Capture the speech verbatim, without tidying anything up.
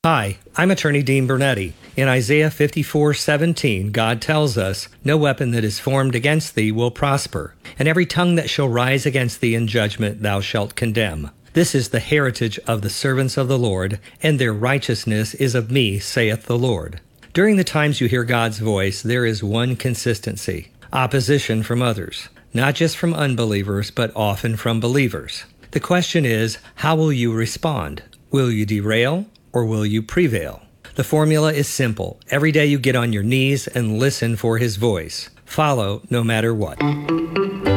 Hi, I'm Attorney Dean Bernetti. In Isaiah fifty-four seventeen, God tells us, "No weapon that is formed against thee will prosper, and every tongue that shall rise against thee in judgment thou shalt condemn. This is the heritage of the servants of the Lord, and their righteousness is of me, saith the Lord." During the times you hear God's voice, there is one consistency: opposition from others, not just from unbelievers, but often from believers. The question is, how will you respond? Will you derail, or will you prevail? The formula is simple. Every day you get on your knees and listen for His voice. Follow no matter what.